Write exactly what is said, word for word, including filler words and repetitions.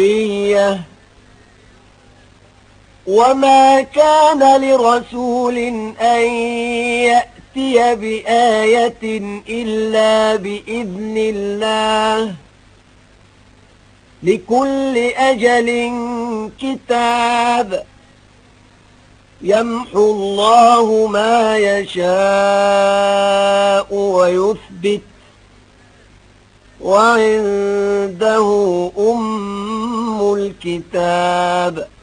وما كان لرسول أن يأتي بآية إلا بإذن الله لكل أجل كتاب يمحو الله ما يشاء ويثبت وعنده أم الكتاب.